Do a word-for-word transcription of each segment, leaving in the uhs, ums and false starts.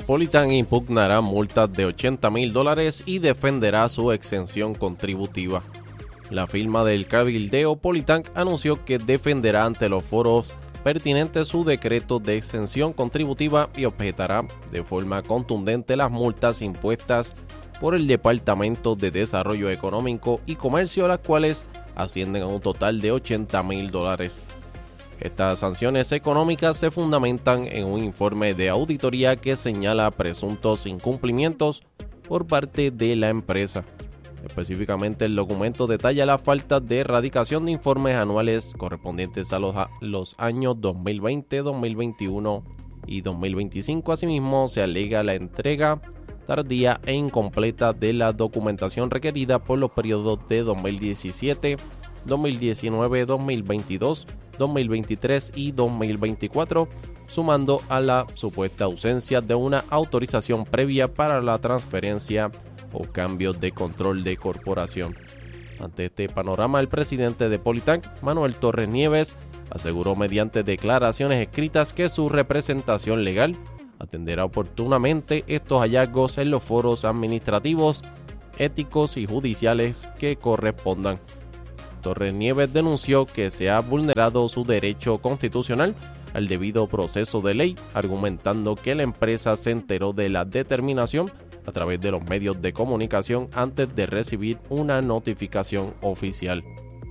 Politan impugnará multas de ochenta mil dólares y defenderá su exención contributiva. La firma del cabildeo Politan anunció que defenderá ante los foros pertinentes su decreto de exención contributiva y objetará de forma contundente las multas impuestas por el Departamento de Desarrollo Económico y Comercio, las cuales ascienden a un total de ochenta mil dólares. Estas sanciones económicas se fundamentan en un informe de auditoría que señala presuntos incumplimientos por parte de la empresa. Específicamente, el documento detalla la falta de erradicación de informes anuales correspondientes a los, a los años dos mil veinte, dos mil veintiuno y dos mil veinticinco. Asimismo, se alega la entrega tardía e incompleta de la documentación requerida por los periodos de dos mil diecisiete, dos mil diecinueve, dos mil veintidós, dos mil veintitrés y dos mil veinticuatro, sumando a la supuesta ausencia de una autorización previa para la transferencia o cambio de control de corporación. Ante este panorama, el presidente de Politan, Manuel Torres Nieves, aseguró mediante declaraciones escritas que su representación legal atenderá oportunamente estos hallazgos en los foros administrativos, éticos y judiciales que correspondan. Torres Nieves denunció que se ha vulnerado su derecho constitucional al debido proceso de ley, argumentando que la empresa se enteró de la determinación a través de los medios de comunicación antes de recibir una notificación oficial.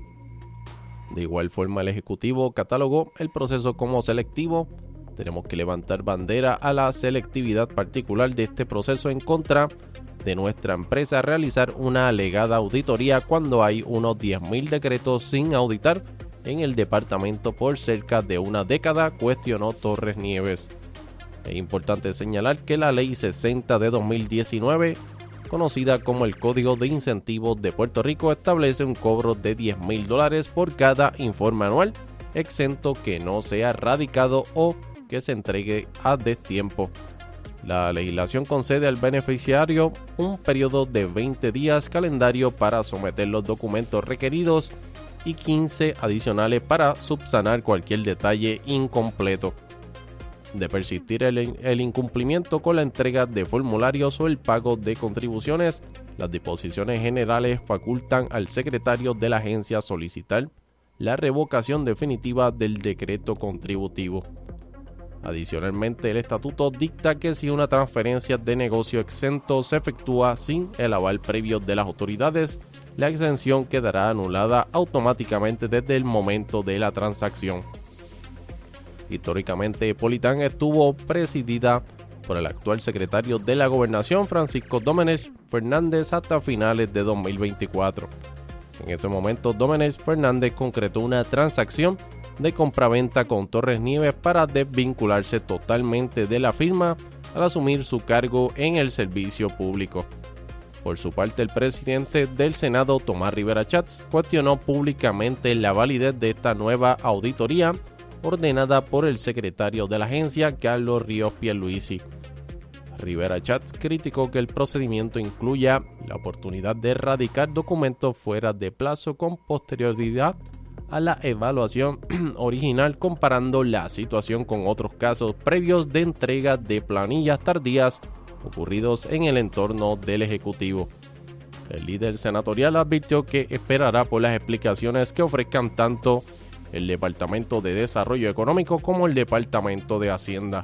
De igual forma, el Ejecutivo catalogó el proceso como selectivo. Tenemos que levantar bandera a la selectividad particular de este proceso en contra de nuestra empresa, realizar una alegada auditoría cuando hay unos diez mil decretos sin auditar en el departamento por cerca de una década, cuestionó Torres Nieves. Es importante señalar que la Ley sesenta de dos mil diecinueve, conocida como el Código de Incentivos de Puerto Rico, establece un cobro de diez mil dólares por cada informe anual exento que no sea radicado o que se entregue a destiempo. La legislación concede al beneficiario un periodo de veinte días calendario para someter los documentos requeridos y quince adicionales para subsanar cualquier detalle incompleto. De persistir el, el incumplimiento con la entrega de formularios o el pago de contribuciones, las disposiciones generales facultan al secretario de la agencia solicitar la revocación definitiva del decreto contributivo. Adicionalmente, el estatuto dicta que si una transferencia de negocio exento se efectúa sin el aval previo de las autoridades, la exención quedará anulada automáticamente desde el momento de la transacción. Históricamente, Politan estuvo presidida por el actual secretario de la Gobernación, Francisco Domenech Fernández, hasta finales de dos mil veinticuatro. En ese momento, Domenech Fernández concretó una transacción de compraventa con Torres Nieves para desvincularse totalmente de la firma al asumir su cargo en el servicio público. Por su parte, el presidente del Senado, Tomás Rivera Chats, cuestionó públicamente la validez de esta nueva auditoría ordenada por el secretario de la agencia, Carlos Ríos Pierluisi. Rivera Chats criticó que el procedimiento incluya la oportunidad de erradicar documentos fuera de plazo con posterioridad a la evaluación original, comparando la situación con otros casos previos de entrega de planillas tardías ocurridos en el entorno del Ejecutivo. El líder senatorial advirtió que esperará por las explicaciones que ofrezcan tanto el Departamento de Desarrollo Económico como el Departamento de Hacienda.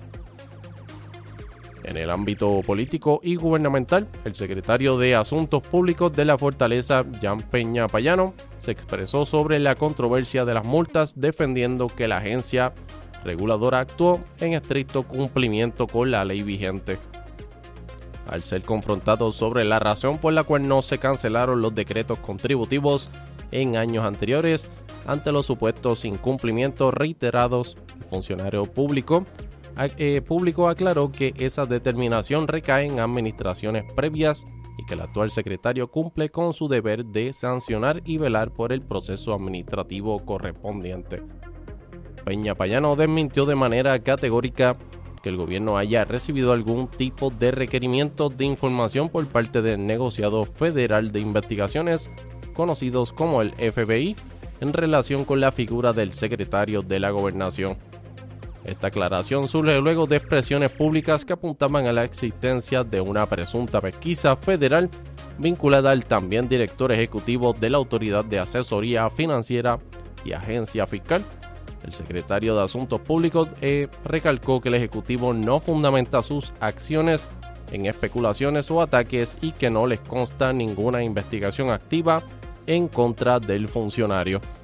En el ámbito político y gubernamental, el secretario de Asuntos Públicos de la Fortaleza, Jan Peña Payano, se expresó sobre la controversia de las multas, defendiendo que la agencia reguladora actuó en estricto cumplimiento con la ley vigente. Al ser confrontado sobre la razón por la cual no se cancelaron los decretos contributivos en años anteriores, ante los supuestos incumplimientos reiterados, el funcionario público, eh, público aclaró que esa determinación recae en administraciones previas y que el actual secretario cumple con su deber de sancionar y velar por el proceso administrativo correspondiente. Peña Payano desmintió de manera categórica que el gobierno haya recibido algún tipo de requerimiento de información por parte del negociado federal de investigaciones, conocidos como el F B I, en relación con la figura del secretario de la Gobernación. Esta aclaración surge luego de expresiones públicas que apuntaban a la existencia de una presunta pesquisa federal vinculada al también director ejecutivo de la Autoridad de Asesoría Financiera y Agencia Fiscal. El secretario de Asuntos Públicos eh, recalcó que el Ejecutivo no fundamenta sus acciones en especulaciones o ataques y que no les consta ninguna investigación activa en contra del funcionario.